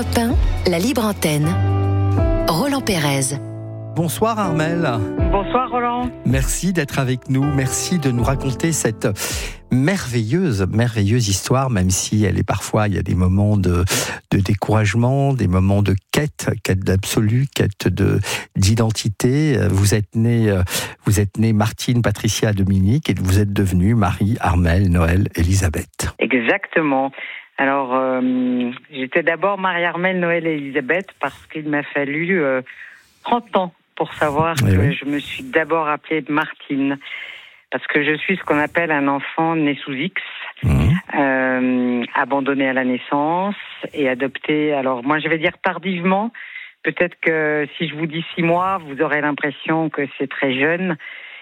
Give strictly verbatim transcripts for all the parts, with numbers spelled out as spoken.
Europe un, la libre antenne. Roland Pérez. Bonsoir Armelle. Bonsoir Roland. Merci d'être avec nous, merci de nous raconter cette merveilleuse, merveilleuse histoire, même si elle est parfois, il y a des moments de, de découragement, des moments de quête, quête d'absolu, quête de, d'identité. Vous êtes née, vous êtes née Martine Patricia Dominique et vous êtes devenue Marie Armelle Noël Elisabeth. Exactement. Alors, euh, j'étais d'abord Marie Armelle Noël Elisabeth parce qu'il m'a fallu euh, trente ans pour savoir oui, que oui. je me suis d'abord appelée Martine. Parce que je suis ce qu'on appelle un enfant né sous X, mmh. euh, abandonné à la naissance et adopté. Alors moi je vais dire tardivement, peut-être que si je vous dis six mois, vous aurez l'impression que c'est très jeune.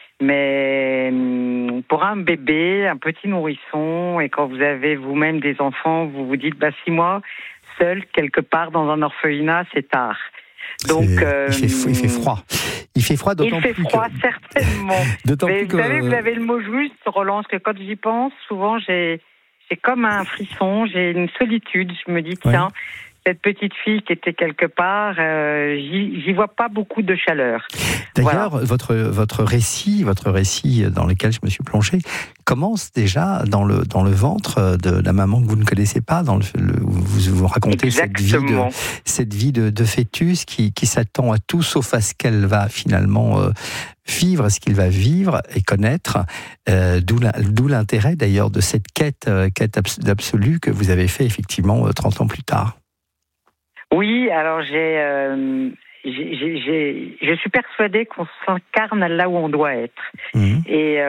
Mais pour un bébé, un petit nourrisson, et quand vous avez vous-même des enfants, vous vous dites bah six mois, seul, quelque part dans un orphelinat, c'est tard. Donc, euh, il, fait, il fait froid. Il fait froid d'autant plus. Il fait froid, que... certainement. d'autant Mais plus vous que... savez, vous avez le mot juste, Roland, parce que quand j'y pense, souvent, j'ai, j'ai comme un frisson, j'ai une solitude. Je me dis, tiens, oui. cette petite fille qui était quelque part, euh, j'y, j'y vois pas beaucoup de chaleur. D'ailleurs, voilà. votre, votre récit, votre récit dans lequel je me suis plongé, commence déjà dans le, dans le ventre de la maman que vous ne connaissez pas, dans le, le, vous, vous racontez cette vie, de, cette vie de, de fœtus qui, qui s'attend à tout sauf à ce qu'elle va finalement euh, vivre, ce qu'il va vivre et connaître, euh, d'où, la, d'où l'intérêt d'ailleurs de cette quête, euh, quête d'absolu que vous avez fait effectivement euh, trente ans plus tard. Oui, alors j'ai... Euh... J'ai, j'ai, j'ai, je suis persuadée qu'on s'incarne là où on doit être. Mmh. Et,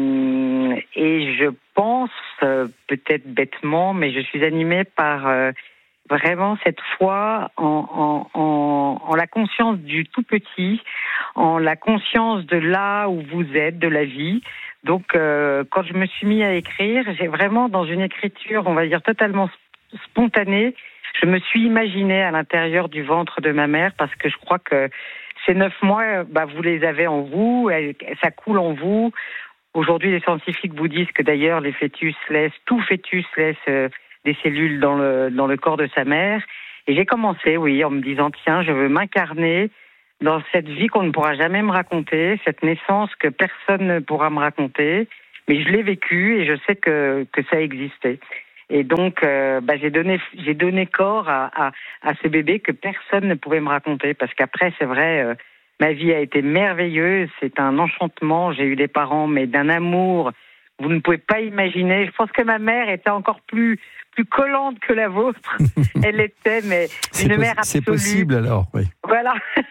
euh, et je pense, euh, peut-être bêtement, mais je suis animée par euh, vraiment cette foi en, en, en, en la conscience du tout petit, en la conscience de là où vous êtes, de la vie. Donc, euh, quand je me suis mis à écrire, j'ai vraiment, dans une écriture, on va dire, totalement spontanée, je me suis imaginée à l'intérieur du ventre de ma mère parce que je crois que ces neuf mois, bah, vous les avez en vous, ça coule en vous. Aujourd'hui, les scientifiques vous disent que d'ailleurs, les fœtus laissent, tout fœtus laisse euh, des cellules dans le, dans le corps de sa mère. Et j'ai commencé, oui, en me disant, tiens, je veux m'incarner dans cette vie qu'on ne pourra jamais me raconter, cette naissance que personne ne pourra me raconter. Mais je l'ai vécue et je sais que, que ça existait. Et donc, euh, bah, j'ai donné, j'ai donné corps à, à, à ce bébé que personne ne pouvait me raconter. Parce qu'après, c'est vrai, euh, ma vie a été merveilleuse. C'est un enchantement. J'ai eu des parents, mais d'un amour, vous ne pouvez pas imaginer. Je pense que ma mère était encore plus, plus collante que la vôtre. Elle était, mais une c'est mère po- absolue. C'est possible alors, oui. Voilà.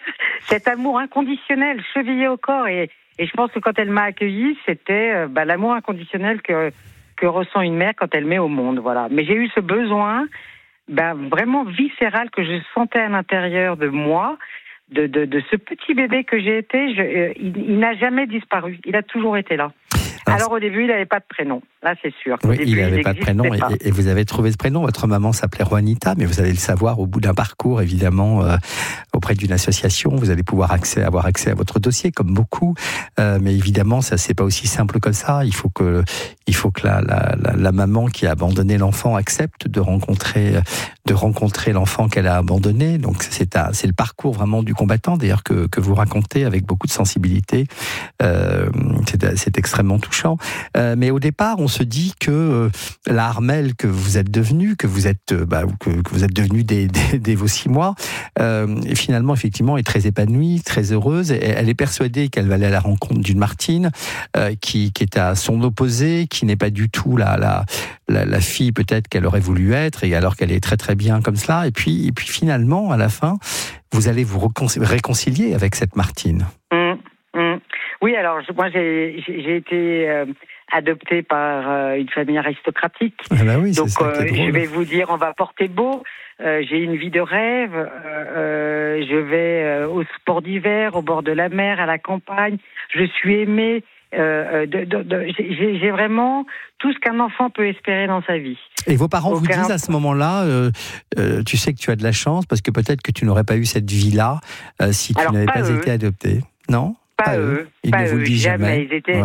Cet amour inconditionnel, chevillé au corps. Et, et je pense que quand elle m'a accueillie, c'était euh, bah, l'amour inconditionnel que... que ressent une mère quand elle met au monde, voilà. Mais j'ai eu ce besoin, ben, vraiment viscéral que je sentais à l'intérieur de moi, de, de, de ce petit bébé que j'ai été. Je, euh, il, il n'a jamais disparu. Il a toujours été là. Alors, Alors au début, il n'avait pas de prénom. Là, c'est sûr. Oui, début, il n'avait pas de prénom. Pas. Et, et vous avez trouvé ce prénom. Votre maman s'appelait Juanita, mais vous allez le savoir au bout d'un parcours, évidemment, euh, auprès d'une association. Vous allez pouvoir accès, avoir accès à votre dossier, comme beaucoup. Euh, mais évidemment, ça c'est pas aussi simple comme ça. Il faut que, il faut que la, la, la, la maman qui a abandonné l'enfant accepte de rencontrer, de rencontrer l'enfant qu'elle a abandonné. Donc c'est, un, c'est le parcours vraiment du combattant, d'ailleurs, que, que vous racontez avec beaucoup de sensibilité. Euh, c'est, c'est extrêmement touchant. Euh, mais au départ, on se dit que euh, la Armelle que vous êtes devenue, que vous êtes, euh, bah, que, que vous êtes devenue dès, dès, dès vos six mois, euh, et finalement, effectivement, est très épanouie, très heureuse. Et elle est persuadée qu'elle va aller à la rencontre d'une Martine euh, qui, qui est à son opposé, qui n'est pas du tout la, la, la, la fille peut-être qu'elle aurait voulu être, et alors qu'elle est très très bien comme cela. Et puis, et puis finalement, à la fin, vous allez vous réconcilier, réconcilier avec cette Martine. Mmh, mmh. Oui, alors moi j'ai, j'ai, j'ai été euh, adoptée par euh, une famille aristocratique. Ah bah oui, donc c'est ça qui est drôle. Je vais vous dire, on va porter beau. Euh, j'ai une vie de rêve. Euh, euh, je vais euh, au sport d'hiver, au bord de la mer, à la campagne. Je suis aimée. Euh, de, de, de, j'ai, j'ai vraiment tout ce qu'un enfant peut espérer dans sa vie. Et vos parents Aucun... vous disent à ce moment-là, euh, euh, tu sais que tu as de la chance parce que peut-être que tu n'aurais pas eu cette vie-là euh, si tu Alors, n'avais pas pas eux. été adopté. Non ? Pas, Pas eux. eux. Ils pas ne vous eux, le disent jamais. jamais. Ils étaient, ouais.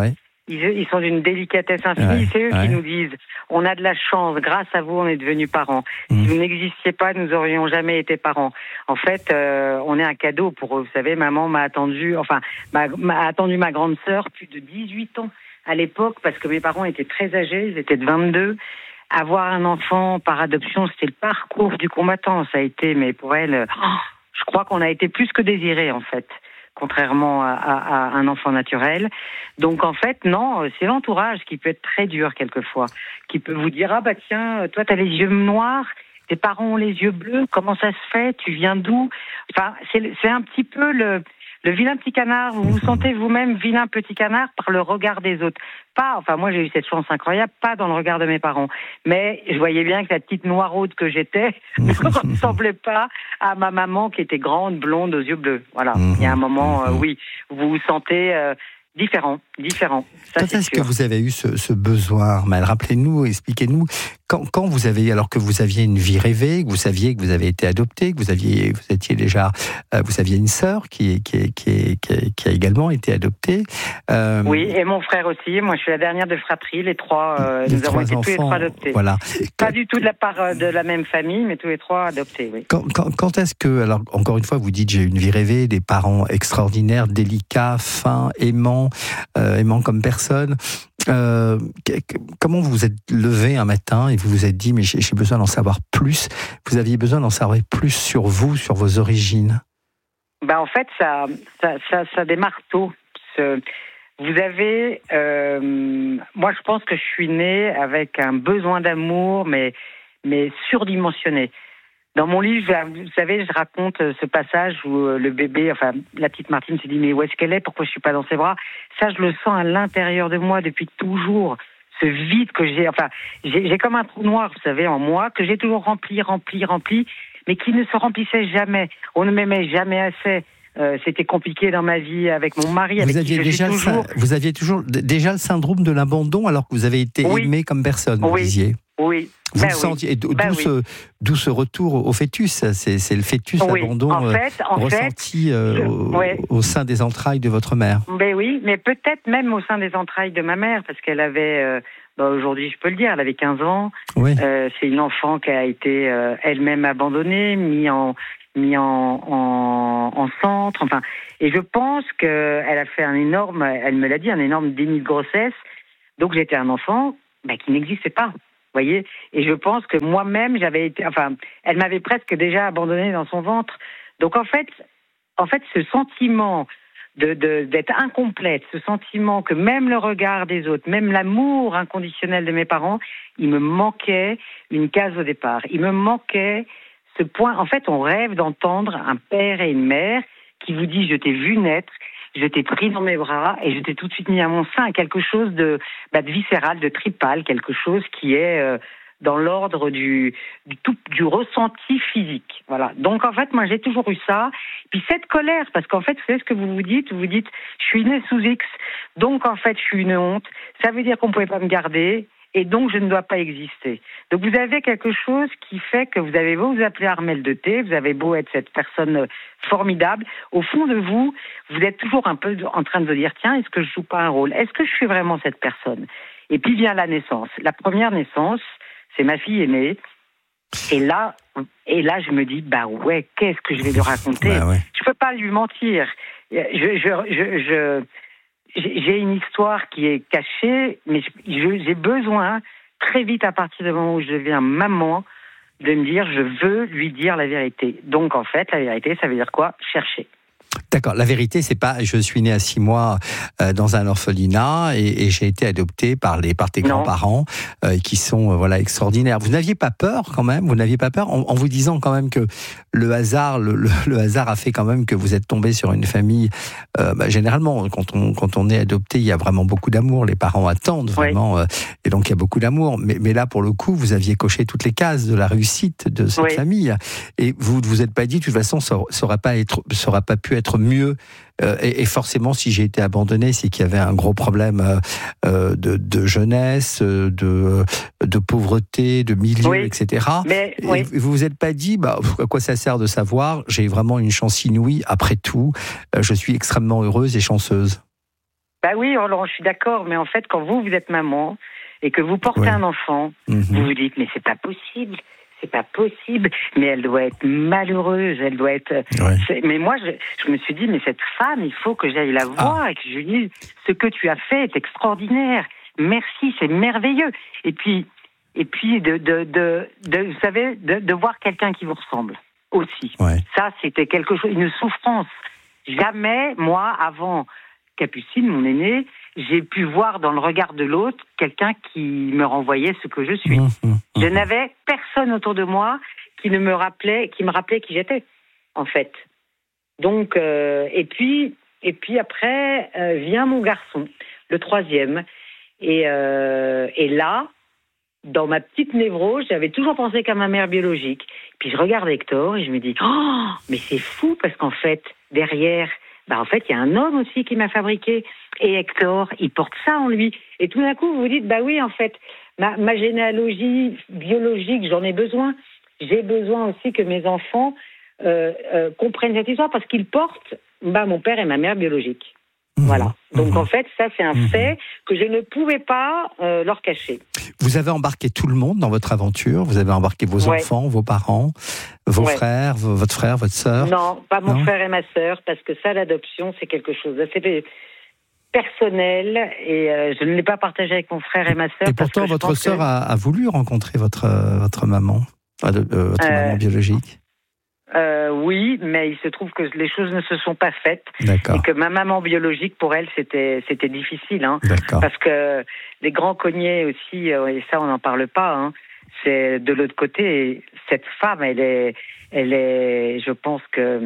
Ils, ils sont d'une délicatesse infinie. Ouais, c'est eux ouais. qui nous disent on a de la chance, grâce à vous, on est devenus parents. Mmh. Si vous n'existiez pas, nous aurions jamais été parents. En fait, euh, on est un cadeau pour eux. Vous savez, maman m'a attendu, enfin, m'a, m'a attendu ma grande sœur plus de dix-huit ans à l'époque, parce que mes parents étaient très âgés, ils étaient de vingt-deux. Avoir un enfant par adoption, c'était le parcours du combattant. Ça a été, mais pour elle, oh, je crois qu'on a été plus que désirés, en fait. Contrairement à, à, à un enfant naturel. Donc en fait, non, c'est l'entourage qui peut être très dur quelquefois, qui peut vous dire, ah bah tiens, toi t'as les yeux noirs, tes parents ont les yeux bleus, comment ça se fait, tu viens d'où? Enfin, c'est, c'est un petit peu le, le vilain petit canard, vous vous sentez vous-même vilain petit canard par le regard des autres. Pas, enfin moi j'ai eu cette chance incroyable, pas dans le regard de mes parents, mais je voyais bien que la petite noiraude que j'étais ne ressemblait pas à ma maman qui était grande, blonde, aux yeux bleus. Voilà, il y a un moment, euh, oui, vous vous sentez euh, différent, différent. Ça, quand est-ce sûr. que vous avez eu ce, ce besoin, Armelle? Rappelez-nous, expliquez-nous, quand, quand vous avez, alors que vous aviez une vie rêvée, que vous saviez que vous avez été adopté, que vous aviez, vous étiez déjà, euh, vous aviez une sœur qui, qui, qui, qui, qui a également été adoptée. Euh, oui, et mon frère aussi. Moi, je suis la dernière de fratrie. Les trois, euh, les nous trois avons été enfants, tous les trois adoptés. Voilà. Pas quand... du tout de la part de la même famille, mais tous les trois adoptés. Oui. Quand, quand, quand est-ce que, alors encore une fois, vous dites j'ai une vie rêvée, des parents extraordinaires, délicats, fins, aimants, euh, aimants comme personne. Euh, comment vous vous êtes levé un matin et vous vous êtes dit mais j'ai, j'ai besoin d'en savoir plus. Vous aviez besoin d'en savoir plus sur vous, sur vos origines. Ben en fait ça ça ça, ça démarre tôt. Ce, vous avez euh, moi je pense que je suis née avec un besoin d'amour mais mais surdimensionné. Dans mon livre, vous savez, je raconte ce passage où le bébé, enfin, la petite Martine se dit, mais où est-ce qu'elle est? Pourquoi je suis pas dans ses bras? Ça, je le sens à l'intérieur de moi depuis toujours. Ce vide que j'ai, enfin, j'ai, j'ai comme un trou noir, vous savez, en moi, que j'ai toujours rempli, rempli, rempli, mais qui ne se remplissait jamais. On ne m'aimait jamais assez. Euh, c'était compliqué dans ma vie avec mon mari. Vous avec aviez qui je déjà, suis toujours... le, vous aviez toujours déjà le syndrome de l'abandon alors que vous avez été oui. aimé comme personne, vous oui. disiez. Oui. Vous ben le sentiez, oui. d'où, ben ce, oui. d'où ce retour au fœtus, c'est, c'est le fœtus, oui. l'abandon en fait, en ressenti fait, euh, je, au, ouais. au sein des entrailles de votre mère. Ben oui, mais peut-être même au sein des entrailles de ma mère, parce qu'elle avait, euh, ben aujourd'hui je peux le dire, elle avait quinze ans. Oui. Euh, c'est une enfant qui a été euh, elle-même abandonnée, mise en, mis en, en, en centre, enfin. Et je pense qu'elle a fait un énorme, elle me l'a dit, un énorme déni de grossesse. Donc j'étais un enfant ben, qui n'existait pas. Voyez, et je pense que moi-même j'avais été, enfin, elle m'avait presque déjà abandonnée dans son ventre. Donc en fait, en fait, ce sentiment de, de d'être incomplète, ce sentiment que même le regard des autres, même l'amour inconditionnel de mes parents, il me manquait une case au départ. Il me manquait ce point. En fait, on rêve d'entendre un père et une mère qui vous dit je t'ai vu naître. Je t'ai pris dans mes bras et je t'ai tout de suite mis à mon sein, quelque chose de, bah, de viscéral, de tripal, quelque chose qui est euh, dans l'ordre du, du, tout, du ressenti physique. Voilà. Donc en fait, moi j'ai toujours eu ça. Puis cette colère, parce qu'en fait, vous savez ce que vous vous dites, vous vous dites, je suis née sous X, donc en fait je suis une honte. Ça veut dire qu'on ne pouvait pas me garder. Et donc, je ne dois pas exister. Donc, vous avez quelque chose qui fait que vous avez beau vous appeler Armelle de Thé, vous avez beau être cette personne formidable, au fond de vous, vous êtes toujours un peu en train de vous dire, tiens, est-ce que je joue pas un rôle? Est-ce que je suis vraiment cette personne? Et puis vient la naissance. La première naissance, c'est ma fille aînée. Et là, et là, je me dis, bah ouais, qu'est-ce que je vais lui raconter? Bah ouais. Je peux pas lui mentir. Je, je, je, je J'ai une histoire qui est cachée, mais j'ai besoin, très vite à partir du moment où je deviens maman, de me dire je veux lui dire la vérité. Donc en fait, la vérité, ça veut dire quoi? Chercher. D'accord. La vérité, c'est pas je suis né à six mois euh, dans un orphelinat et, et j'ai été adopté par les par tes grands-parents euh, qui sont euh, voilà extraordinaires. Vous n'aviez pas peur quand même? Vous n'aviez pas peur en, en vous disant quand même que le hasard le, le, le hasard a fait quand même que vous êtes tombé sur une famille. Euh, bah, généralement, quand on quand on est adopté, il y a vraiment beaucoup d'amour. Les parents attendent vraiment oui. euh, et donc il y a beaucoup d'amour. Mais mais là pour le coup, vous aviez coché toutes les cases de la réussite de cette oui. famille et vous vous êtes pas dit de toute façon ça n'aurait pas être ça aurait pas pu être mieux euh, et, et forcément si j'ai été abandonné c'est qu'il y avait un gros problème euh, de, de jeunesse de, de pauvreté, de milieu, oui. et cetera. Mais, et oui. vous vous êtes pas dit bah, à quoi ça sert de savoir, j'ai vraiment une chance inouïe après tout, euh, je suis extrêmement heureuse et chanceuse. Bah oui, Roland, je suis d'accord, mais en fait, quand vous, vous êtes maman et que vous portez oui. un enfant, mm-hmm. vous vous dites, mais c'est pas possible, c'est pas possible, mais elle doit être malheureuse, elle doit être... Ouais. Mais moi, je, je me suis dit, mais cette femme, il faut que j'aille la voir ah. et que je lui dise, ce que tu as fait est extraordinaire, merci, c'est merveilleux. Et puis, et puis de, de, de, de, vous savez, de, de voir quelqu'un qui vous ressemble aussi. Ouais. Ça, c'était quelque chose, une souffrance. Jamais, moi, avant... Capucine, mon aînée, j'ai pu voir dans le regard de l'autre quelqu'un qui me renvoyait ce que je suis. Mmh, mmh, je mmh. n'avais personne autour de moi qui ne me rappelait, qui me rappelait qui j'étais, en fait. Donc, euh, et puis, et puis après euh, vient mon garçon, le troisième, et, euh, et là, dans ma petite névrose, j'avais toujours pensé qu'à ma mère biologique. Puis je regarde Hector et je me dis, oh, mais c'est fou parce qu'en fait, derrière. Bah en fait, il y a un homme aussi qui m'a fabriqué. Et Hector, il porte ça en lui. Et tout d'un coup, vous vous dites, bah oui, en fait, ma, ma généalogie biologique, j'en ai besoin. J'ai besoin aussi que mes enfants euh, euh, comprennent cette histoire parce qu'ils portent bah, mon père et ma mère biologiques. Mmh. Voilà. Donc mmh. en fait, ça, c'est un mmh. fait que je ne pouvais pas euh, leur cacher. Vous avez embarqué tout le monde dans votre aventure. Vous avez embarqué vos ouais. enfants, vos parents, vos ouais. frères, vos, votre frère, votre sœur. Non, pas mon non frère et ma sœur, parce que ça, l'adoption, c'est quelque chose d'assez personnel et euh, je ne l'ai pas partagé avec mon frère et ma sœur. Et pourtant, votre sœur que... a, a voulu rencontrer votre euh, votre maman, euh, votre euh, maman biologique. Euh, oui, mais il se trouve que les choses ne se sont pas faites. D'accord. Et que ma maman biologique, pour elle, c'était c'était difficile, hein, D'accord. parce que les grands cognés aussi, et ça on n'en parle pas, hein, c'est de l'autre côté. Cette femme, elle est, elle est, je pense que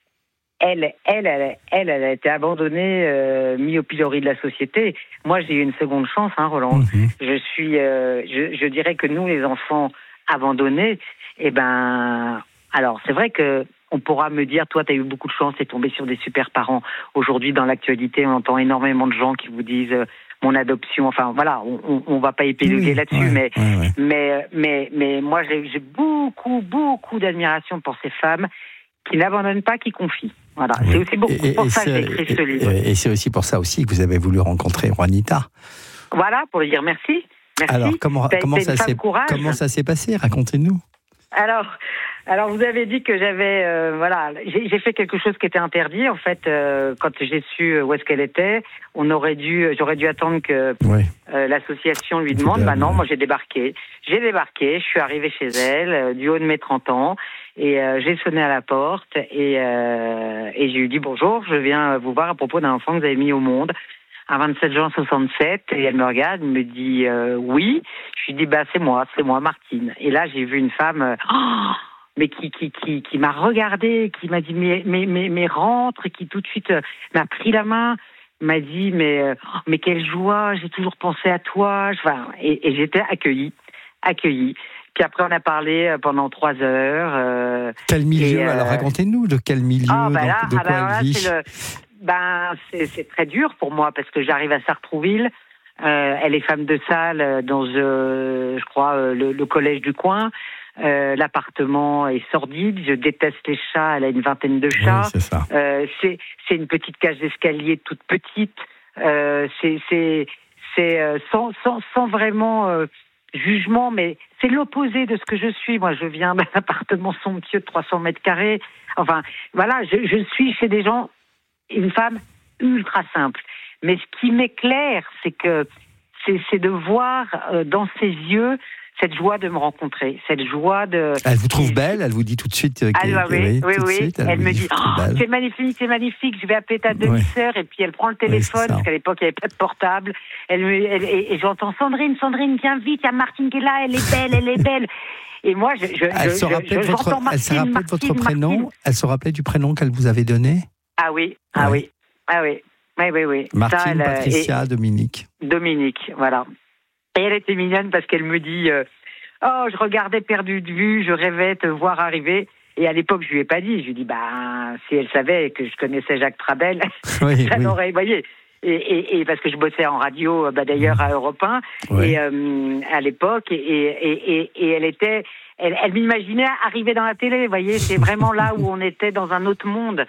elle, elle, elle, elle, elle a été abandonnée, euh, mise au pilori de la société. Moi, j'ai eu une seconde chance, hein, Roland. Mm-hmm. Je suis, euh, je, je dirais que nous, les enfants abandonnés, eh ben. Alors, c'est vrai que on pourra me dire, toi, tu as eu beaucoup de chance, t'es tombé sur des super parents. Aujourd'hui, dans l'actualité, on entend énormément de gens qui vous disent euh, mon adoption. Enfin, voilà, on, on va pas épiloguer oui, là-dessus, ouais, mais, ouais, ouais. mais, mais, mais moi, j'ai, j'ai beaucoup, beaucoup d'admiration pour ces femmes qui n'abandonnent pas, qui confient. Voilà, oui. C'est aussi beaucoup et, pour et ça que j'ai écrit ce livre. Et c'est aussi pour ça aussi que vous avez voulu rencontrer Juanita. Voilà, pour lui dire merci. Merci. Alors, comment, comment, ça s'est, comment ça s'est passé ? Racontez-nous. Alors, alors vous avez dit que j'avais, euh, voilà, j'ai, j'ai fait quelque chose qui était interdit. En fait, euh, quand j'ai su où est-ce qu'elle était, on aurait dû, j'aurais dû attendre que oui. euh, l'association lui demande. Bah non, moi j'ai débarqué. J'ai débarqué, je suis arrivée chez elle, euh, du haut de mes trente ans, et euh, j'ai sonné à la porte, et, euh, et j'ai lui dit bonjour, je viens vous voir à propos d'un enfant que vous avez mis au monde. À vingt-sept juin soixante-sept, et elle me regarde, elle me dit euh, oui. Je lui dis bah c'est moi, c'est moi, Martine. Et là j'ai vu une femme, euh, oh, mais qui qui qui qui m'a regardée, qui m'a dit mais mais mais mais rentre, et qui tout de suite euh, m'a pris la main, m'a dit mais euh, mais quelle joie, j'ai toujours pensé à toi. Enfin, et, et j'étais accueillie, accueillie. Puis après on a parlé pendant trois heures. Euh, quel milieu et, euh, alors racontez-nous de quel milieu, oh, bah là, de quoi ah bah elle là, vit. C'est le, Ben, c'est, c'est très dur pour moi parce que j'arrive à Sartrouville. Euh, elle est femme de salle dans, euh, je crois, euh, le, le collège du coin. Euh, l'appartement est sordide. Je déteste les chats. Elle a une vingtaine de chats. Oui, c'est ça. Euh, c'est, c'est une petite cage d'escalier toute petite. Euh, c'est, c'est, c'est euh, sans, sans, sans vraiment euh, jugement, mais c'est l'opposé de ce que je suis. Moi, je viens d'un appartement somptueux de trois cents mètres carrés. Enfin, voilà, je, je suis chez des gens. Une femme ultra simple. Mais ce qui m'éclaire, c'est que c'est, c'est de voir euh, dans ses yeux cette joie de me rencontrer, cette joie de... Elle vous trouve belle, elle vous dit tout de suite... Euh, elle, oui, oui, oui, oui. Suite, elle, elle me dit, oh, c'est magnifique, c'est magnifique, je vais appeler ta demi-sœur, oui. Et puis elle prend le téléphone, oui, parce qu'à l'époque, il n'y avait pas de portable, elle, elle, et, et j'entends Sandrine, Sandrine, viens vite, il y a Martine qui est là, elle est belle, elle est belle. Et moi, je... je elle, je, se rappelait, je, votre, Martine, elle se rappelait Martine, de votre Martine, prénom Martine. Elle se rappelait du prénom qu'elle vous avait donné? Ah oui, ah oui, oui. ah oui. Oui, oui, oui. Martine, ça, elle, Patricia, et, Dominique. Dominique, voilà. Et elle était mignonne parce qu'elle me dit euh, oh, je regardais perdu de vue, je rêvais te voir arriver. Et à l'époque, je lui ai pas dit. Je lui ai dit, bah, si elle savait que je connaissais Jacques Trabel, oui, ça oui. l'aurait, voyez. Et, et, et parce que je bossais en radio, bah, d'ailleurs, à Europe un, oui. et, euh, à l'époque, et, et, et, et elle était, elle, elle m'imaginait arriver dans la télé, vous voyez. C'est vraiment là où on était dans un autre monde.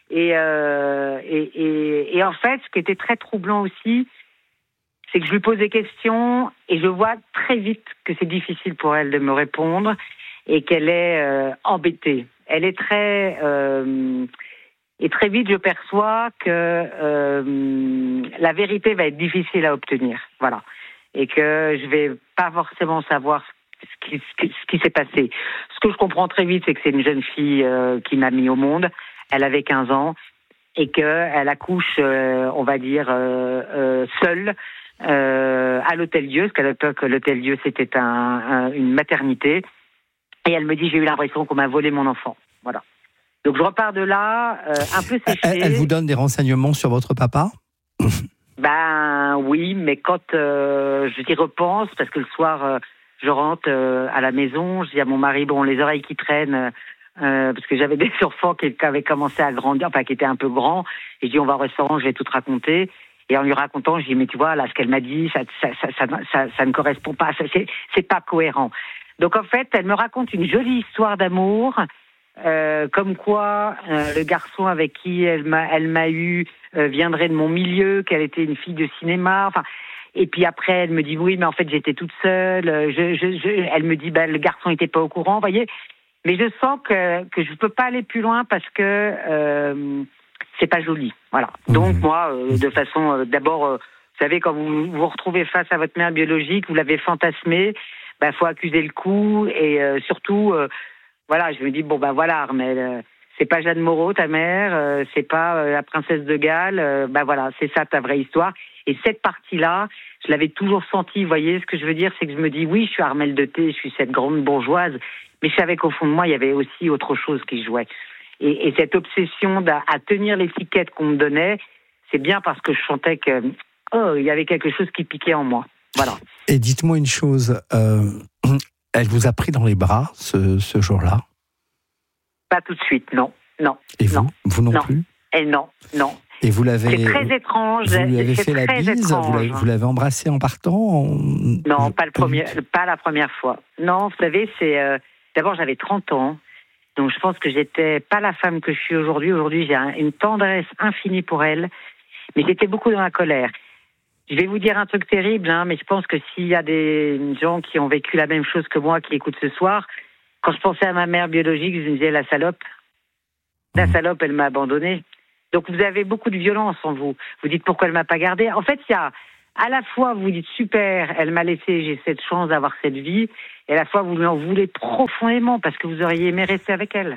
Et, euh, et, et, et en fait, ce qui était très troublant aussi, c'est que je lui pose des questions et je vois très vite que c'est difficile pour elle de me répondre et qu'elle est euh, embêtée. Elle est très... Euh, et très vite, je perçois que euh, la vérité va être difficile à obtenir. Voilà. Et que je vais pas forcément savoir ce qui, ce qui, ce qui s'est passé. Ce que je comprends très vite, c'est que c'est une jeune fille euh, qui m'a mis au monde. Elle avait quinze ans et qu'elle accouche, euh, on va dire, euh, euh, seule euh, à l'Hôtel-Dieu, parce qu'à l'époque, l'Hôtel-Dieu, c'était un, un, une maternité. Et elle me dit, j'ai eu l'impression qu'on m'a volé mon enfant. Voilà. Donc je repars de là, euh, un peu séchée. Elle, elle vous donne des renseignements sur votre papa ? Ben oui, mais quand euh, je y repense, parce que le soir, euh, je rentre euh, à la maison, je dis à mon mari, bon, les oreilles qui traînent, euh, parce que j'avais des enfants qui avaient commencé à grandir, enfin qui étaient un peu grands, et je dis, on va au restaurant, je vais tout te raconter. Et en lui racontant, je dis, mais tu vois, là, ce qu'elle m'a dit, ça, ça, ça, ça, ça, ça ne correspond pas, ça, c'est, c'est pas cohérent. Donc en fait, elle me raconte une jolie histoire d'amour, euh, comme quoi euh, le garçon avec qui elle m'a, elle m'a eu euh, viendrait de mon milieu, qu'elle était une fille de cinéma, enfin... Et puis après, elle me dit, oui, mais en fait, j'étais toute seule. Je, je, je, elle me dit, bah, le garçon n'était pas au courant, vous voyez. Mais je sens que, que je ne peux pas aller plus loin parce que euh, c'est pas joli. Voilà. Mmh. Donc, moi, euh, de façon, euh, d'abord, euh, vous savez, quand vous vous retrouvez face à votre mère biologique, vous l'avez fantasmée, bah, faut accuser le coup. Et euh, surtout, euh, voilà, je me dis, bon, ben bah, voilà, Armelle, euh, c'est pas Jeanne Moreau, ta mère, euh, c'est pas euh, la princesse de Galles, euh, bah voilà, c'est ça ta vraie histoire. Et cette partie-là, je l'avais toujours sentie, vous voyez, ce que je veux dire, c'est que je me dis, oui, je suis Armelle de Thé, je suis cette grande bourgeoise, mais je savais qu'au fond de moi, il y avait aussi autre chose qui jouait. Et, et cette obsession à tenir l'étiquette qu'on me donnait, c'est bien parce que je sentais que, oh, il y avait quelque chose qui piquait en moi. Voilà. Et dites-moi une chose, euh, elle vous a pris dans les bras ce, ce jour-là ? Pas tout de suite, non, non. Et vous, non, vous non, non plus ? Et non, non. Et vous l'avez. C'est très étrange. Vous lui avez c'est fait la bise, vous l'avez, vous l'avez embrassé en partant en... Non, pas, le premier, pas la première fois. Non, vous savez, c'est. Euh, d'abord, j'avais trente ans. Donc, je pense que j'étais pas la femme que je suis aujourd'hui. Aujourd'hui, j'ai un, une tendresse infinie pour elle. Mais j'étais beaucoup dans la colère. Je vais vous dire un truc terrible, hein, mais je pense que s'il y a des gens qui ont vécu la même chose que moi, qui écoutent ce soir, quand je pensais à ma mère biologique, je me disais, la salope. La salope, elle m'a abandonnée. Donc, vous avez beaucoup de violence en vous. Vous dites, pourquoi elle m'a pas gardée ? En fait, il y a, à la fois, vous dites, super, elle m'a laissé, j'ai cette chance d'avoir cette vie, et à la fois, vous lui en voulez profondément, parce que vous auriez aimé rester avec elle.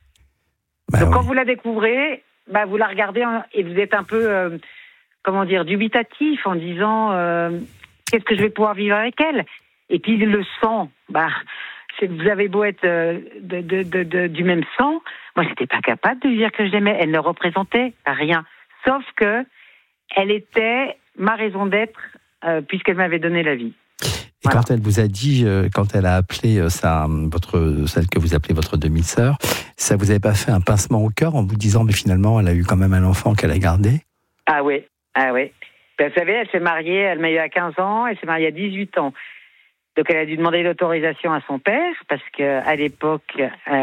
Bah Donc, oui. Quand vous la découvrez, bah, vous la regardez, et vous êtes un peu, euh, comment dire, dubitatif, en disant, euh, qu'est-ce que je vais pouvoir vivre avec elle ? Et puis, le sang, bah... vous avez beau être euh, de, de, de, de, du même sang, moi, j'étais pas capable de lui dire que je l'aimais. Elle ne représentait rien. Sauf que elle était ma raison d'être, euh, puisqu'elle m'avait donné la vie. Et voilà. Quand elle vous a dit, euh, quand elle a appelé euh, sa, votre, celle que vous appelez votre demi-sœur, ça vous avait pas fait un pincement au cœur en vous disant, mais finalement, elle a eu quand même un enfant qu'elle a gardé ? Ah oui, ah oui. Ben, vous savez, elle s'est mariée, elle m'a eu à quinze ans, elle s'est mariée à dix-huit ans. Donc elle a dû demander l'autorisation à son père parce que à l'époque,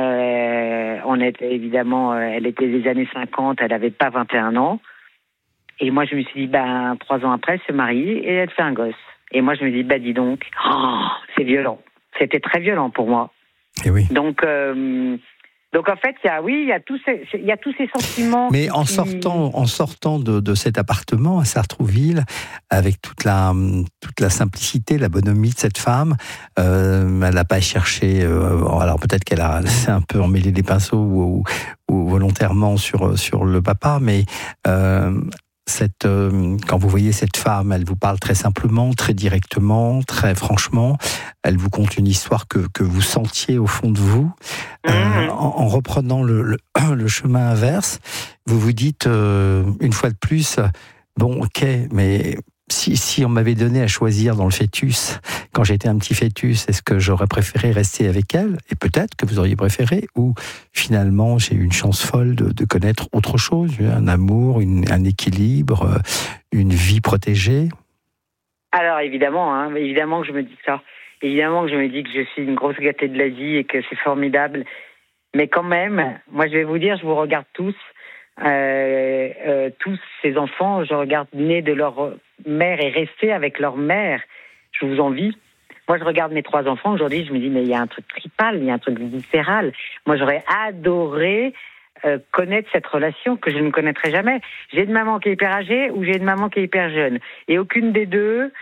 euh, on était évidemment, euh, elle était des années cinquante, elle avait pas vingt et un ans. Et moi je me suis dit, ben trois ans après, elle se marie et elle fait un gosse. Et moi je me dis, bah dis donc, oh, c'est violent. C'était très violent pour moi. Et oui. Donc euh, donc en fait, il y a oui, il y a tous ces, il y a tous ces sentiments. Mais qui... en sortant, en sortant de, de cet appartement à Sartrouville, avec toute la, toute la simplicité, la bonhomie de cette femme, euh, elle n'a pas cherché. Euh, alors peut-être qu'elle a s'est un peu emmêlé les pinceaux ou, ou, ou volontairement sur sur le papa, mais euh, cette, euh, quand vous voyez cette femme, elle vous parle très simplement, très directement, très franchement. Elle vous conte une histoire que, que vous sentiez au fond de vous. Euh, mmh. en, en reprenant le, le, le chemin inverse, vous vous dites, euh, une fois de plus, bon, ok, mais si, si on m'avait donné à choisir dans le fœtus, quand j'étais un petit fœtus, est-ce que j'aurais préféré rester avec elle ? Et peut-être que vous auriez préféré, ou finalement j'ai eu une chance folle de, de connaître autre chose, un amour, une, un équilibre, une vie protégée. Alors évidemment, hein, évidemment que je me dis ça. Évidemment que je me dis que je suis une grosse gâtée de la vie et que c'est formidable. Mais quand même, moi je vais vous dire, je vous regarde tous. Euh, euh, tous ces enfants, je regarde nés de leur mère et restés avec leur mère. Je vous envie. Moi, je regarde mes trois enfants aujourd'hui, je me dis, mais il y a un truc tripal, il y a un truc viscéral. Moi, j'aurais adoré euh, connaître cette relation que je ne connaîtrai jamais. J'ai une maman qui est hyper âgée ou j'ai une maman qui est hyper jeune. Et aucune des deux,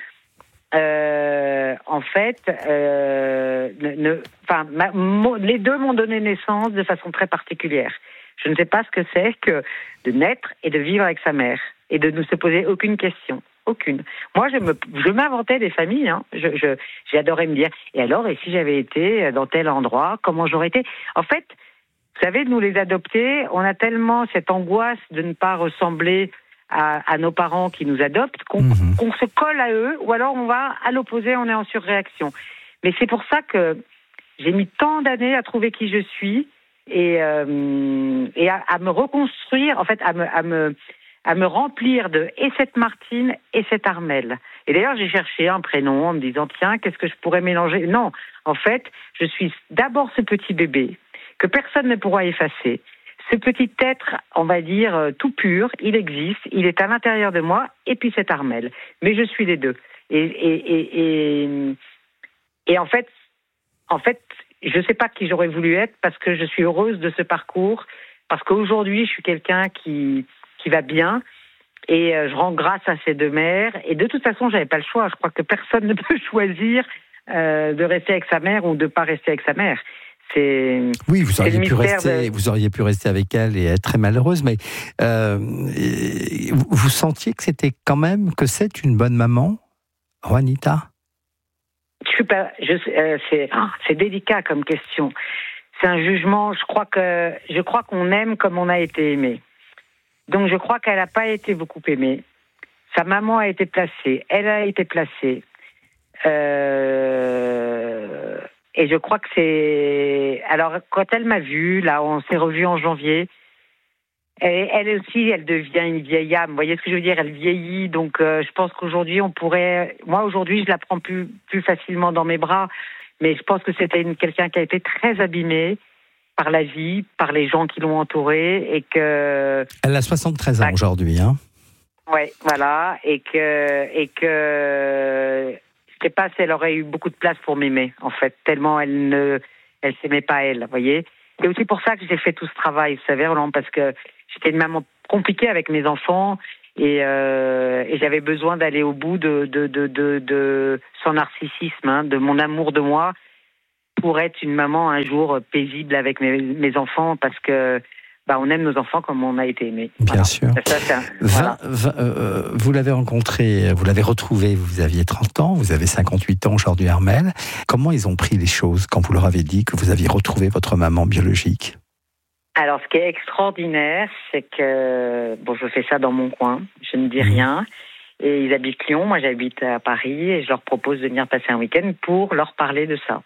euh, en fait, euh, ne, ne, enfin, ma, mo, les deux m'ont donné naissance de façon très particulière. Je ne sais pas ce que c'est que de naître et de vivre avec sa mère et de ne se poser aucune question. Aucune. Moi, je me, je m'inventais des familles. Hein. Je, je, j'adorais me dire. Et alors, et si j'avais été dans tel endroit, comment j'aurais été ? En fait, vous savez, nous les adoptés, on a tellement cette angoisse de ne pas ressembler à, à nos parents qui nous adoptent qu'on, mmh. qu'on se colle à eux, ou alors on va à l'opposé, on est en surréaction. Mais c'est pour ça que j'ai mis tant d'années à trouver qui je suis et, euh, et à, à me reconstruire, en fait, à me, à me à me remplir de et cette Martine et cette Armelle. Et d'ailleurs, j'ai cherché un prénom en me disant, tiens, qu'est-ce que je pourrais mélanger ? Non, en fait, je suis d'abord ce petit bébé que personne ne pourra effacer. Ce petit être, on va dire, tout pur, il existe, il est à l'intérieur de moi, et puis cette Armelle. Mais je suis les deux. Et, et, et, et, et en fait, en fait, je ne sais pas qui j'aurais voulu être parce que je suis heureuse de ce parcours, parce qu'aujourd'hui, je suis quelqu'un qui... qui va bien, et euh, je rends grâce à ces deux mères, et de toute façon, j'avais pas le choix, je crois que personne ne peut choisir euh, de rester avec sa mère ou de pas rester avec sa mère. C'est, oui, vous auriez, pu rester, de... vous auriez pu rester avec elle et être très malheureuse, mais euh, vous, vous sentiez que c'était quand même, que c'est une bonne maman, Juanita ? Je suis pas, je, euh, c'est, oh, c'est délicat comme question. C'est un jugement, je crois que, je crois qu'on aime comme on a été aimé. Donc je crois qu'elle n'a pas été beaucoup aimée. Sa maman a été placée, elle a été placée. Euh... Et je crois que c'est... Alors quand elle m'a vue, là on s'est revus en janvier, elle, elle aussi elle devient une vieille âme. Vous voyez ce que je veux dire ? Elle vieillit, donc euh, je pense qu'aujourd'hui on pourrait... Moi aujourd'hui je la prends plus, plus facilement dans mes bras, mais je pense que c'était une, quelqu'un qui a été très abîmé par la vie, par les gens qui l'ont entourée, et que... Elle a soixante-treize ans bah, aujourd'hui, hein. Ouais, voilà, et que... Et que... Je sais pas si elle aurait eu beaucoup de place pour m'aimer, en fait, tellement elle ne... Elle s'aimait pas, elle, vous voyez. C'est aussi pour ça que j'ai fait tout ce travail, vous savez, Roland, parce que j'étais une maman compliquée avec mes enfants, et, euh, et j'avais besoin d'aller au bout de, de, de, de, de son narcissisme, hein, de mon amour de moi, pour être une maman un jour paisible avec mes, mes enfants, parce que bah, on aime nos enfants comme on a été aimés. Bien voilà. sûr. Ça, ça, un, voilà. vingt, vingt, euh, vous l'avez rencontré, vous l'avez retrouvé, vous aviez trente ans, vous avez cinquante-huit ans aujourd'hui, Armelle. Comment ils ont pris les choses quand vous leur avez dit que vous aviez retrouvé votre maman biologique ? Alors, ce qui est extraordinaire, c'est que, bon, je fais ça dans mon coin, je ne dis mmh. rien. Et ils habitent Lyon, moi j'habite à Paris, et je leur propose de venir passer un week-end pour leur parler de ça.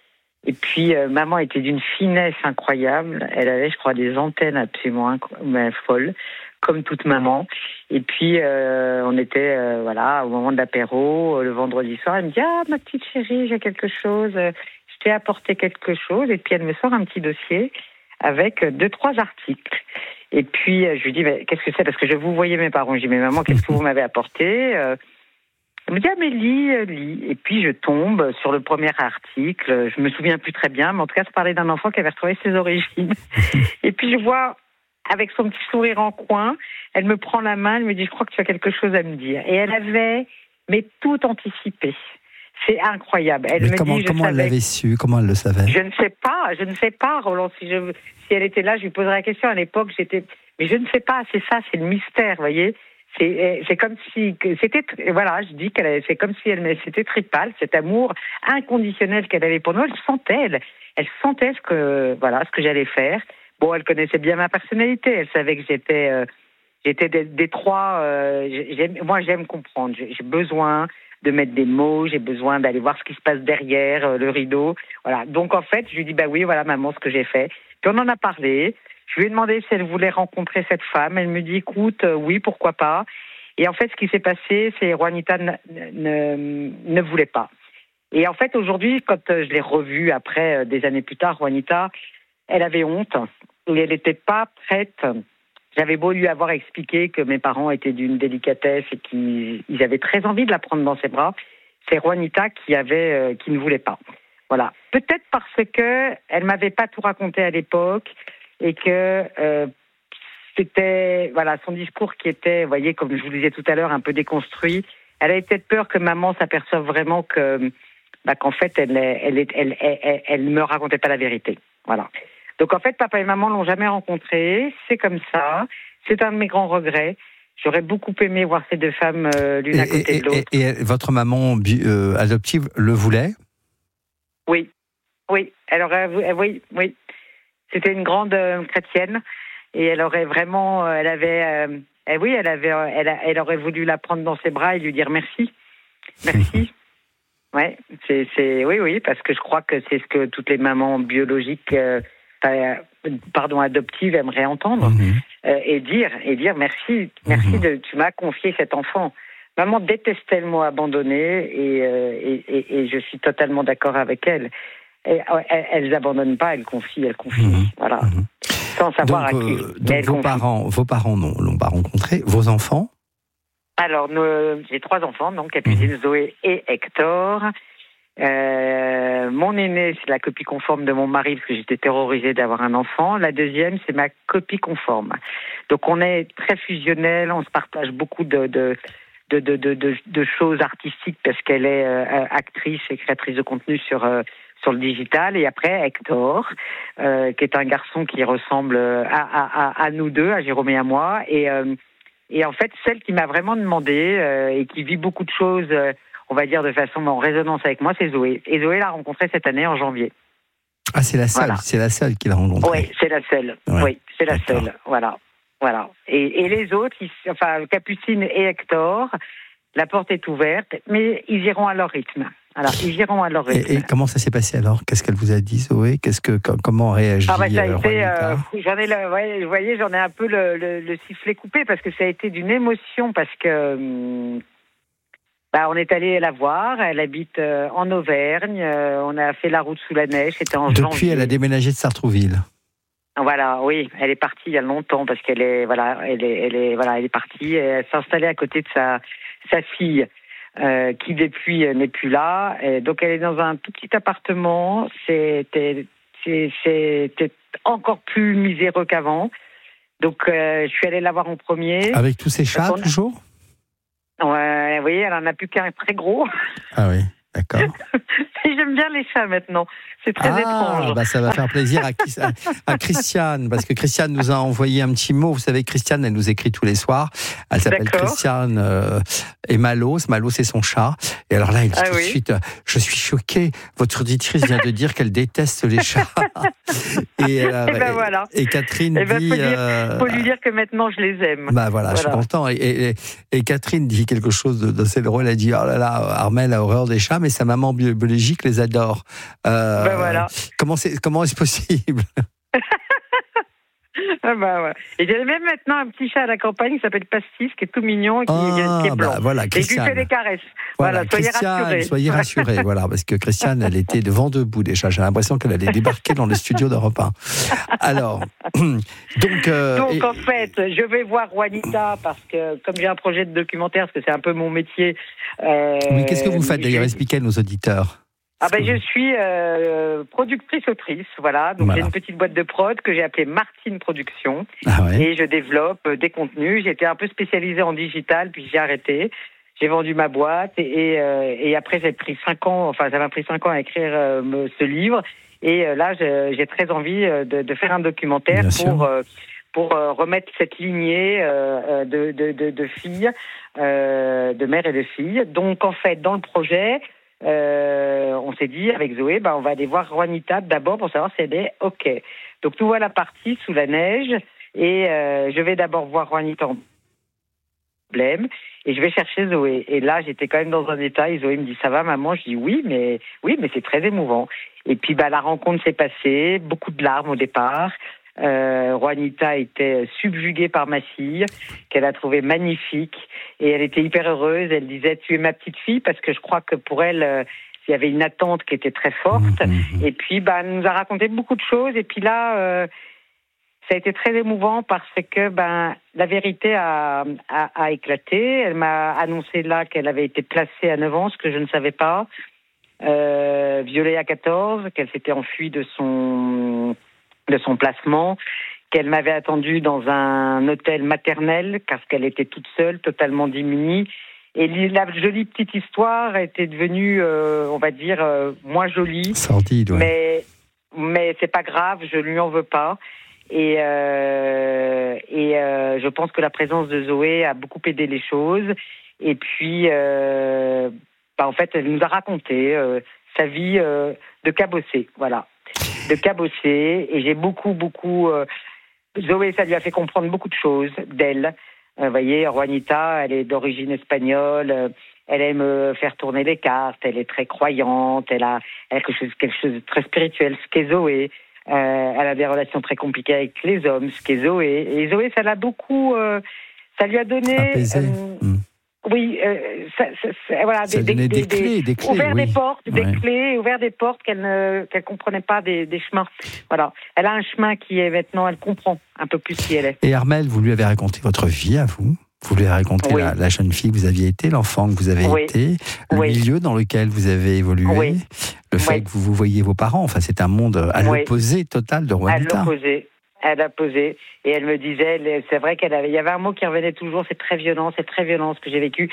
Et puis, euh, maman était d'une finesse incroyable. Elle avait, je crois, des antennes absolument inc- folles, comme toute maman. Et puis, euh, on était, euh, voilà, au moment de l'apéro, le vendredi soir. Elle me dit, ah, ma petite chérie, j'ai quelque chose. Je t'ai apporté quelque chose. Et puis, elle me sort un petit dossier avec deux, trois articles. Et puis, je lui dis, mais qu'est-ce que c'est ? Parce que je vous voyais mes parents. Je dis, mais maman, qu'est-ce que vous m'avez apporté ? Elle me dit, ah, mais lis, lis. Et puis, je tombe sur le premier article. Je me souviens plus très bien, mais en tout cas, ça parlait d'un enfant qui avait retrouvé ses origines. Et puis, je vois, avec son petit sourire en coin, elle me prend la main, elle me dit, je crois que tu as quelque chose à me dire. Et elle avait, mais tout anticipé. C'est incroyable. Elle mais me comment, dit, comment je elle savais... l'avait su ? Comment elle le savait ? Je ne sais pas, je ne sais pas, Roland. Si, je, si elle était là, je lui poserais la question. À l'époque, j'étais... Mais je ne sais pas, c'est ça, c'est le mystère, vous voyez ? C'est, c'est comme si, c'était, voilà, je dis qu'elle avait, c'est comme si elle, c'était tripal, cet amour inconditionnel qu'elle avait pour nous. Elle sentait, elle, elle sentait ce que, voilà, ce que j'allais faire. Bon, elle connaissait bien ma personnalité. Elle savait que j'étais, euh, j'étais des, des trois. Euh, j'aime, moi, j'aime comprendre. J'ai, j'ai besoin de mettre des mots. J'ai besoin d'aller voir ce qui se passe derrière euh, le rideau. Voilà. Donc, en fait, je lui dis, bah oui, voilà, maman, ce que j'ai fait. Puis on en a parlé. Je lui ai demandé si elle voulait rencontrer cette femme. Elle me dit, écoute, euh, oui, pourquoi pas. Et en fait, ce qui s'est passé, c'est Juanita ne, ne, ne voulait pas. Et en fait, aujourd'hui, quand je l'ai revue après, des années plus tard, Juanita, elle avait honte. Et elle n'était pas prête. j'avais beau lui avoir expliqué que mes parents étaient d'une délicatesse et qu'ils ils avaient très envie de la prendre dans ses bras, c'est Juanita qui avait, euh, qui ne voulait pas. Voilà. Peut-être parce que elle m'avait pas tout raconté à l'époque et que euh, c'était, voilà, son discours qui était, vous voyez, comme je vous le disais tout à l'heure, un peu déconstruit. Elle avait peut-être peur que maman s'aperçoive vraiment que, bah, qu'en fait, elle, elle, elle, elle, elle, elle me racontait pas la vérité. Voilà. Donc en fait, papa et maman l'ont jamais rencontré. C'est comme ça. C'est un de mes grands regrets. J'aurais beaucoup aimé voir ces deux femmes euh, l'une et, à côté et, de l'autre. Et, et votre maman euh, adoptive le voulait ? Oui, oui. Elle aurait, oui, oui. C'était une grande euh, chrétienne et elle aurait vraiment, euh, elle avait, euh, eh oui, elle avait, euh, elle, a, elle aurait voulu la prendre dans ses bras et lui dire merci, merci. Ouais, c'est, c'est, oui, oui, parce que je crois que c'est ce que toutes les mamans biologiques, euh, pardon, adoptives aimeraient entendre mmh. euh, et dire, et dire merci, merci mmh. de, tu m'as confié cet enfant. Maman détestait le mot abandonner et, euh, et, et, et je suis totalement d'accord avec elle. Et, elles n'abandonnent pas, elles confient, elles confient. Mmh. Voilà. Mmh. Sans savoir donc, à qui. Euh, donc vos parents, vos parents n'ont, l'ont pas rencontré. Vos enfants ? Alors, nous, j'ai trois enfants, donc Capucine, mmh. Zoé et Hector. Euh, mon aîné, c'est la copie conforme de mon mari, parce que j'étais terrorisée d'avoir un enfant. La deuxième, c'est ma copie conforme. Donc, on est très fusionnels, on se partage beaucoup de... de De, de, de, de, de choses artistiques parce qu'elle est euh, actrice et créatrice de contenu sur, euh, sur le digital. Et après, Hector, euh, qui est un garçon qui ressemble à, à, à nous deux, à Jérôme et à moi. Et, euh, et en fait, celle qui m'a vraiment demandé euh, et qui vit beaucoup de choses, euh, on va dire de façon en résonance avec moi, c'est Zoé. Et Zoé l'a rencontrée cette année en janvier. Ah, c'est la seule, voilà. C'est la seule qui l'a rencontrée. Oui, c'est la seule. Ouais. Oui, c'est la D'accord. seule. Voilà. Voilà. Et, et les autres, ils, enfin Capucine et Hector, la porte est ouverte, mais ils iront à leur rythme. Alors, ils iront à leur rythme. Et, et comment ça s'est passé alors ? Qu'est-ce qu'elle vous a dit, Zoé ? Qu'est-ce que, comment réagit Ah bah ça a euh, été, euh, j'en ai, le, ouais, vous voyez, j'en ai un peu le, le, le sifflet coupé parce que ça a été d'une émotion parce que. Bah, on est allé la voir, elle habite euh, en Auvergne, euh, on a fait la route sous la neige, c'était en Depuis, janvier. elle a déménagé de Sartrouville. Voilà, oui, elle est partie il y a longtemps parce qu'elle est, voilà, elle est, elle est, voilà, elle est partie. Elle s'est installée à côté de sa, sa fille, euh, qui depuis n'est plus là. Et donc elle est dans un tout petit appartement. C'était, c'était encore plus miséreux qu'avant. Donc euh, je suis allée la voir en premier. Avec tous ses chats a... toujours. Ouais, oui, elle en a plus qu'un très gros. Ah oui. D'accord. J'aime bien les chats maintenant. C'est très ah, étrange. Bah ça va faire plaisir à, à, à Christiane, parce que Christiane nous a envoyé un petit mot. Vous savez, Christiane, elle nous écrit tous les soirs. Elle s'appelle D'accord. Christiane euh, et Malos. Malos, c'est son chat. Et alors là, elle dit ah, tout oui. de suite, je suis choquée. Votre auditrice vient de dire qu'elle déteste les chats. et, euh, et, ben voilà. et Catherine et ben dit... Il faut, euh, faut lui dire que maintenant, je les aime. Bah voilà, voilà. je suis content. Et, et, et Catherine dit quelque chose d'assez drôle. Elle dit, oh là là, Armelle a horreur des chats, mais sa maman biologique les adore. Euh, ben voilà. Comment c'est, comment est-ce possible? Ah bah ouais. Et il y a même maintenant un petit chat à la campagne qui s'appelle Pastis, qui est tout mignon et qui, ah, qui est blanc. Bah voilà, et qui fait des caresses. Voilà, voilà soyez rassurés. Soyez rassurés, voilà, parce que Christiane, elle était devant debout déjà. J'ai l'impression qu'elle allait débarquer dans le studio d'Europe un. Alors, donc... Euh, donc et... en fait, je vais voir Juanita parce que, comme j'ai un projet de documentaire, parce que c'est un peu mon métier... Euh, oui, qu'est-ce que vous faites d'ailleurs? Expliquez à nos auditeurs. Ah ben je suis euh, productrice-autrice, voilà. Donc voilà. J'ai une petite boîte de prod que j'ai appelée Martine Production. Ah ouais. Et je développe euh, des contenus. J'étais un peu spécialisée en digital, puis j'ai arrêté. J'ai vendu ma boîte et, et, euh, et après j'ai pris cinq ans, enfin ça m'a pris cinq ans à écrire euh, ce livre. Et euh, là j'ai, j'ai très envie de, de faire un documentaire Bien pour euh, pour euh, remettre cette lignée euh, de, de, de, de filles, euh, de mères et de filles. Donc en fait dans le projet. Euh, on s'est dit avec Zoé, bah, on va aller voir Juanita d'abord pour savoir si elle est OK. Donc nous voilà partis sous la neige et euh, je vais d'abord voir Juanita en problème et je vais chercher Zoé. Et là j'étais quand même dans un état et Zoé me dit ça va maman? Je dis oui mais oui mais c'est très émouvant. Et puis bah la rencontre s'est passée, beaucoup de larmes au départ. Euh, Juanita était subjuguée par ma fille, qu'elle a trouvée magnifique, et elle était hyper heureuse. Elle disait tu es ma petite fille, parce que je crois que pour elle euh, il y avait une attente qui était très forte. Mmh. Et puis bah elle nous a raconté beaucoup de choses. Et puis là euh, ça a été très émouvant parce que ben la vérité a, a, a éclaté. Elle m'a annoncé là qu'elle avait été placée à neuf ans, ce que je ne savais pas, euh, violée à quatorze, qu'elle s'était enfuie de son de son placement, qu'elle m'avait attendue dans un hôtel maternel parce qu'elle était toute seule, totalement démunie. Et la jolie petite histoire était devenue, euh, on va dire, euh, moins jolie. Sordide, ouais. Mais mais c'est pas grave, je lui en veux pas. Et, euh, et euh, je pense que la présence de Zoé a beaucoup aidé les choses. Et puis, euh, bah en fait, elle nous a raconté euh, sa vie euh, de cabossée, voilà, de cabossée. Et j'ai beaucoup, beaucoup. Euh, Zoé, ça lui a fait comprendre beaucoup de choses d'elle. Vous euh, voyez, Juanita, elle est d'origine espagnole. Euh, elle aime faire tourner les cartes. Elle est très croyante. Elle a, elle a quelque chose, quelque chose de très spirituel. Ce qu'est Zoé. Euh, elle a des relations très compliquées avec les hommes, ce qu'est Zoé. Et Zoé, ça l'a beaucoup, euh, ça lui a donné, apaisé. Euh, mmh. oui, euh, ça, ça, ça, voilà, ça des, des, des, des, clés, des clés, ouvert oui. des portes, ouais. des clés, ouvert des portes qu'elle ne, qu'elle comprenait pas des, des chemins. Voilà, elle a un chemin qui est maintenant, elle comprend un peu plus qui elle est. Et Armelle, vous lui avez raconté votre vie à vous. Vous lui avez raconté oui. la, la jeune fille que vous aviez été, l'enfant que vous avez oui. été, le oui. milieu dans lequel vous avez évolué, oui. le fait oui. que vous vous voyiez vos parents. Enfin, c'est un monde à oui. l'opposé total de Juanita. À l'opposé. Elle a posé et elle me disait, c'est vrai qu'elle avait, il y avait un mot qui revenait toujours, c'est très violent, c'est très violent ce que j'ai vécu.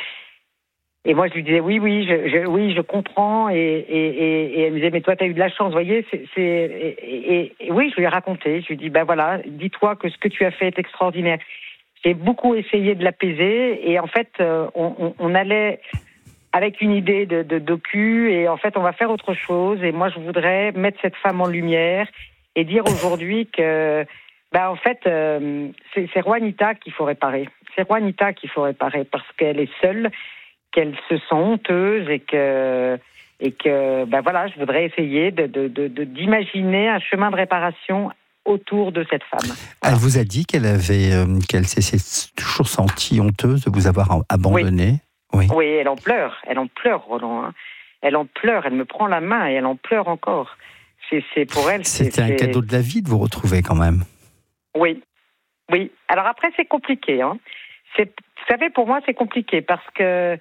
Et moi, je lui disais, oui, oui, je, je, oui, je comprends. Et, et, et, et elle me disait, mais toi, t'as eu de la chance, vous voyez. C'est, c'est, et, et, et oui, je lui ai raconté. Je lui ai dit, ben voilà, dis-toi que ce que tu as fait est extraordinaire. J'ai beaucoup essayé de l'apaiser. Et en fait, on, on, on allait avec une idée de, de docu. Et en fait, on va faire autre chose. Et moi, je voudrais mettre cette femme en lumière et dire aujourd'hui que, ben en fait, euh, c'est, c'est Juanita qu'il faut réparer. C'est Juanita qu'il faut réparer parce qu'elle est seule, qu'elle se sent honteuse et que et que ben voilà, je voudrais essayer de, de, de, de d'imaginer un chemin de réparation autour de cette femme. Voilà. Elle vous a dit qu'elle avait euh, qu'elle s'est toujours sentie honteuse de vous avoir abandonné. Oui, oui, elle en pleure, elle en pleure, Roland. Hein. Elle en pleure, elle me prend la main et elle en pleure encore. C'est, c'est pour elle. C'était c'est, un c'est... cadeau de la vie de vous retrouver quand même. Oui, oui. Alors après, c'est compliqué. Hein. C'est, vous savez, pour moi, c'est compliqué parce que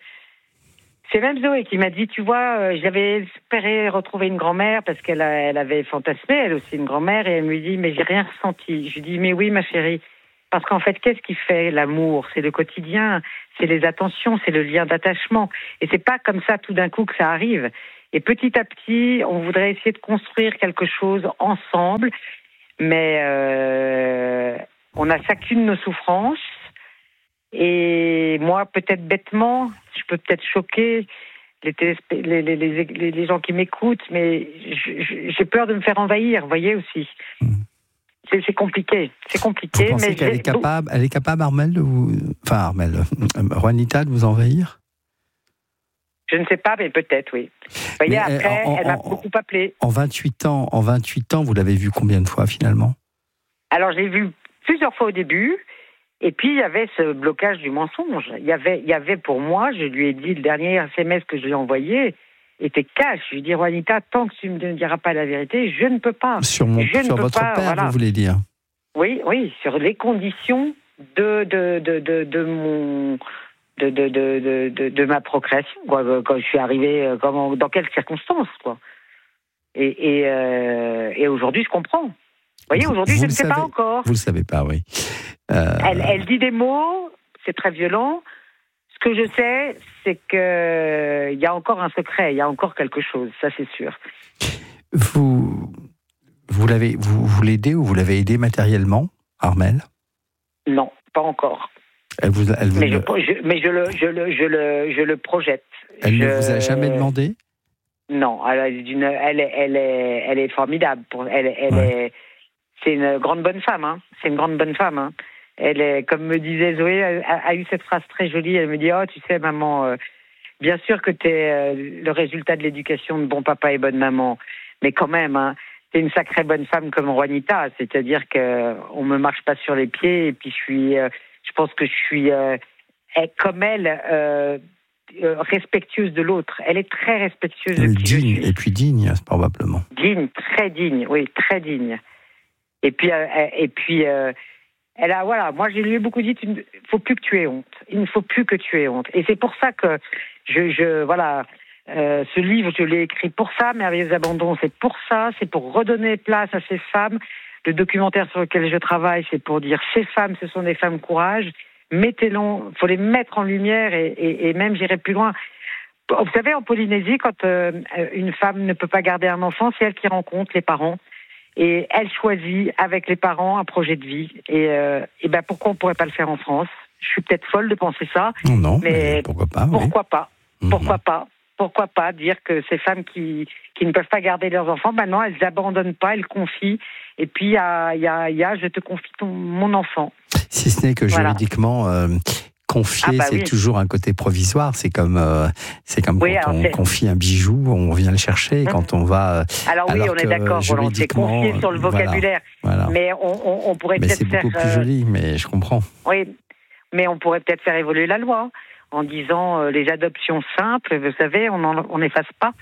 c'est même Zoé qui m'a dit, tu vois, euh, j'avais espéré retrouver une grand-mère parce qu'elle a, elle avait fantasmé, elle aussi, une grand-mère, et elle me dit, mais j'ai rien ressenti. Je lui dis, mais oui, ma chérie, parce qu'en fait, qu'est-ce qui fait l'amour ? C'est le quotidien, c'est les attentions, c'est le lien d'attachement. Et c'est pas comme ça tout d'un coup que ça arrive. Et petit à petit, on voudrait essayer de construire quelque chose ensemble, mais euh, on a chacune nos souffrances. Et moi, peut-être bêtement, je peux peut-être choquer les, téléspe- les, les, les, les gens qui m'écoutent, mais je, j'ai peur de me faire envahir, vous voyez aussi. Mmh. C'est, c'est compliqué, c'est compliqué. Vous pensez mais qu'elle est capable, elle est capable, Armelle, de vous, enfin Armelle, Juanita, de vous envahir ? Je ne sais pas, mais peut-être, oui. Vous voyez, mais après, en, en, elle m'a beaucoup appelé. En vingt-huit ans, en vingt-huit ans, vous l'avez vue combien de fois finalement ? Alors, je l'ai vue plusieurs fois au début. Et puis, il y avait ce blocage du mensonge. Il y avait, il y avait pour moi, je lui ai dit, le dernier S M S que je lui ai envoyé était cash. Je lui ai dit, Juanita, tant que tu ne me diras pas la vérité, je ne peux pas. Sur, mon, je sur votre pas, père, voilà. Vous voulez dire ? Oui, oui, sur les conditions de, de, de, de, de mon... De, de, de, de, de ma procréation, quoi. Quand je suis arrivée, comment, dans quelles circonstances, quoi. Et, et, euh, et aujourd'hui, je comprends. Vous voyez, aujourd'hui, vous je ne sais savez, pas encore. Vous ne le savez pas, oui. Euh... Elle, elle dit des mots, c'est très violent. Ce que je sais, c'est qu'il y a encore un secret, il y a encore quelque chose, ça c'est sûr. Vous, vous, l'avez, vous, vous l'aidez ou vous l'avez aidé matériellement, Armelle ? Non, pas encore. Elle vous, elle vous mais ne... je, je, mais je le, je le, je le, je le projette. Elle je... ne vous a jamais demandé ? Non, elle est, d'une, elle est, elle est, elle est formidable. Pour, elle, elle ouais. est, c'est une grande bonne femme. Hein. C'est une grande bonne femme. Hein. Elle est, comme me disait Zoé, a, a eu cette phrase très jolie. Elle me dit, oh, tu sais, maman, euh, bien sûr que t'es euh, le résultat de l'éducation de bon papa et bonne maman, mais quand même, hein, t'es une sacrée bonne femme comme Juanita. C'est-à-dire que on me marche pas sur les pieds et puis je suis, euh, je pense que je suis, euh, comme elle. Euh, Euh, respectueuse de l'autre. Elle est très respectueuse de qui digne, je suis. Et puis digne, probablement. Digne, très digne, oui, très digne. Et puis, euh, et puis, euh, elle a, voilà, moi, je lui ai beaucoup dit, il ne faut plus que tu aies honte. Il ne faut plus que tu aies honte. Et c'est pour ça que je, je voilà, euh, ce livre, je l'ai écrit pour ça, Merveilleux Abandon, c'est pour ça, c'est pour redonner place à ces femmes. Le documentaire sur lequel je travaille, c'est pour dire, ces femmes, ce sont des femmes courage. Mettez-les, il faut les mettre en lumière et, et, et même, j'irai plus loin. Vous savez, en Polynésie, quand euh, une femme ne peut pas garder un enfant, c'est elle qui rencontre les parents. Et elle choisit avec les parents un projet de vie. Et, euh, et ben pourquoi on pourrait pas le faire en France ? Je suis peut-être folle de penser ça. Non, non, mais, mais pourquoi pas ? Pourquoi oui. pas ? Mmh. Pourquoi pas ? Pourquoi pas dire que ces femmes qui qui ne peuvent pas garder leurs enfants, maintenant elles abandonnent pas, elles confient. Et puis il y a il y a il y a je te confie ton, mon enfant. Si ce n'est que voilà. Juridiquement. Euh... Confier, ah bah c'est oui. toujours un côté provisoire. C'est comme, euh, c'est comme oui, quand on c'est... confie un bijou, on vient le chercher. Et mmh. Quand on va. Alors oui, alors on est d'accord. Voilà, c'est confié sur le vocabulaire, voilà, voilà. mais on, on, on pourrait mais peut-être c'est faire. C'est beaucoup plus euh... joli, mais je comprends. Oui, mais on pourrait peut-être faire évoluer la loi en disant euh, les adoptions simples. Vous savez, on n'efface pas.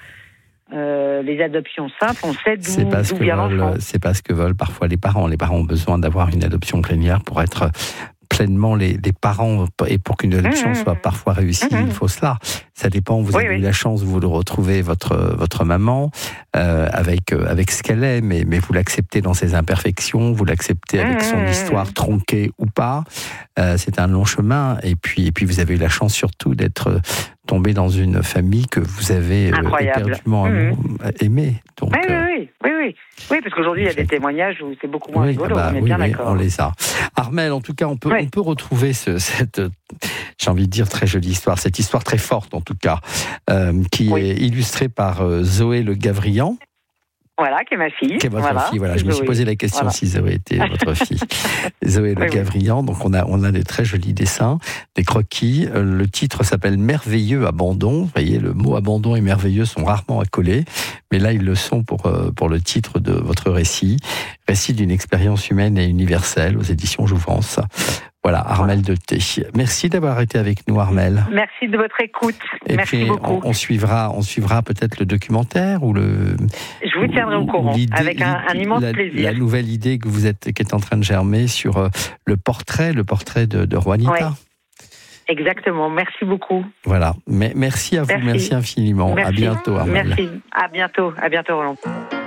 Euh, les adoptions simples, on sait d'où, c'est pas ce d'où que vient veulent, l'enfant. C'est pas ce que veulent parfois les parents. Les parents ont besoin d'avoir une adoption plénière pour être pleinement les, les parents, et pour qu'une adoption mmh, soit parfois réussie, mmh. il faut cela. Ça dépend, vous oui, avez oui. eu la chance, vous de retrouver votre, votre maman euh, avec, euh, avec ce qu'elle est, mais, mais vous l'acceptez dans ses imperfections, vous l'acceptez avec mmh. son histoire tronquée ou pas. Euh, c'est un long chemin, et puis, et puis vous avez eu la chance surtout d'être tombé dans une famille que vous avez euh, éperdument mmh. aimée. Donc, oui, oui, oui, oui, oui. Oui, parce qu'aujourd'hui, il y a des témoignages où c'est beaucoup moins oui, rigolo, bah, on est oui, bien oui, d'accord. On les a. Armelle, en tout cas, on peut, oui. on peut retrouver ce, cette, j'ai envie de dire, très jolie histoire, cette histoire très forte, en tout cas, euh, qui oui. est illustrée par euh, Zoé Le Gavrian. Voilà, qui est ma fille. Qui est votre voilà. fille, voilà. Je me suis posé la question voilà. si Zoé était votre fille. Zoé Le oui, Gavrian, oui. donc on a, on a des très jolis dessins, des croquis. Le titre s'appelle Merveilleux Abandon. Vous voyez, le mot abandon et merveilleux sont rarement accolés, mais là ils le sont pour, pour le titre de votre récit. Récit d'une expérience humaine et universelle aux éditions Jouvence. Voilà, Armelle de Thé. Merci d'avoir été avec nous, Armelle. Merci de votre écoute. Et Merci puis, beaucoup. On, on suivra, on suivra peut-être le documentaire ou le. Je vous tiendrai au courant, avec un, un immense la, plaisir. La nouvelle idée que vous êtes, qui est en train de germer sur euh, le portrait, le portrait de, de Juanita. Ouais. Exactement. Merci beaucoup. Voilà. Mais merci à vous, merci, merci infiniment. Merci. À bientôt, Armelle. Merci. À bientôt. À bientôt, Roland.